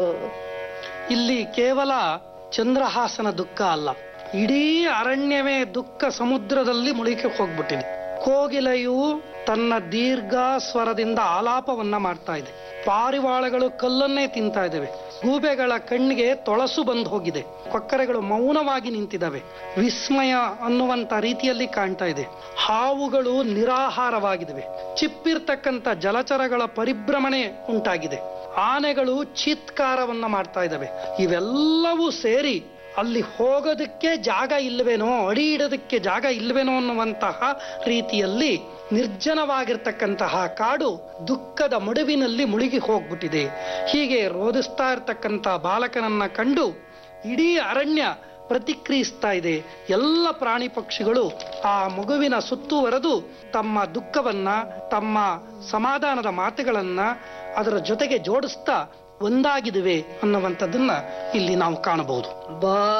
ಇಲ್ಲಿ ಕೇವಲ ಚಂದ್ರಹಾಸನ ದುಃಖ ಅಲ್ಲ, ಇಡೀ ಅರಣ್ಯವೇ ದುಃಖ ಸಮುದ್ರದಲ್ಲಿ ಮುಳುಗಿ ಹೋಗ್ಬಿಟ್ಟಿದೆ. ಕೋಗಿಲೆಯು ತನ್ನ ದೀರ್ಘ ಸ್ವರದಿಂದ ಆಲಾಪವನ್ನ ಮಾಡ್ತಾ ಇದೆ. ಪಾರಿವಾಳಗಳು ಕಲ್ಲನ್ನೇ ತಿಂತಾ ಇದ್ದಾವೆ. ಗೂಬೆಗಳ ಕಣ್ಣಿಗೆ ತೊಳಸು ಬಂದು ಹೋಗಿದೆ. ಕೊಕ್ಕರೆಗಳು ಮೌನವಾಗಿ ನಿಂತಿದ್ದಾವೆ. ವಿಸ್ಮಯ ಅನ್ನುವಂತ ರೀತಿಯಲ್ಲಿ ಕಾಣ್ತಾ ಇದೆ. ಹಾವುಗಳು ನಿರಾಹಾರವಾಗಿದ್ದಾವೆ. ಚಿಪ್ಪಿರ್ತಕ್ಕಂಥ ಜಲಚರಗಳ ಪರಿಭ್ರಮಣೆ ಉಂಟಾಗಿದೆ. ಆನೆಗಳು ಚೀತ್ಕಾರವನ್ನ ಮಾಡ್ತಾ ಇದ್ದಾವೆ. ಇವೆಲ್ಲವೂ ಸೇರಿ ಅಲ್ಲಿ ಹೋಗೋದಕ್ಕೆ ಜಾಗ ಇಲ್ವೇನೋ, ಅಡಿ ಇಡೋದಕ್ಕೆ ಜಾಗ ಇಲ್ವೇನೋ ಅನ್ನುವಂತಹ ರೀತಿಯಲ್ಲಿ ನಿರ್ಜನವಾಗಿರ್ತಕ್ಕಂತಹ ಕಾಡು ದುಃಖದ ಮಡುವಿನಲ್ಲಿ ಮುಳುಗಿ ಹೋಗ್ಬಿಟ್ಟಿದೆ. ಹೀಗೆ ರೋಧಿಸ್ತಾ ಇರ್ತಕ್ಕಂಥ ಬಾಲಕನನ್ನ ಕಂಡು ಇಡೀ ಅರಣ್ಯ ಪ್ರತಿಕ್ರಿಯಿಸ್ತಾ ಇದೆ. ಎಲ್ಲ ಪ್ರಾಣಿ ಪಕ್ಷಿಗಳು ಆ ಮಗುವಿನ ಸುತ್ತುವರೆದು ತಮ್ಮ ದುಃಖವನ್ನ, ತಮ್ಮ ಸಮಾಧಾನದ ಮಾತುಗಳನ್ನ ಅದರ ಜೊತೆಗೆ ಜೋಡಿಸ್ತಾ ಒಂದಾಗಿದುವೆ ಅನ್ನುವಂಥದ್ದನ್ನ ಇಲ್ಲಿ ನಾವು ಕಾಣಬಹುದು.